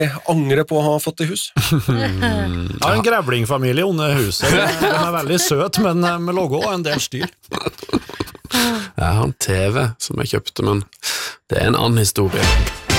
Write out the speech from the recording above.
Jeg angrer på å ha fått i hus. Jeg har en grevlingfamilie under huset. De veldig søt, men med logo og en del styr. Jeg har en TV som jeg kjøpte, men det en annen historie.